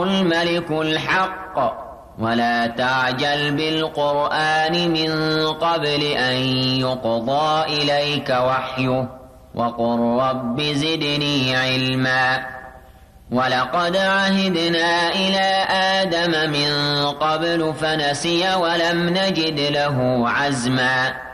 الملك الحق ولا تعجل بالقرآن من قبل أن يقضى إليك وحيه وقل رب زدني علما ولقد عهدنا إلى آدم من قبل فنسي ولم نجد له عزما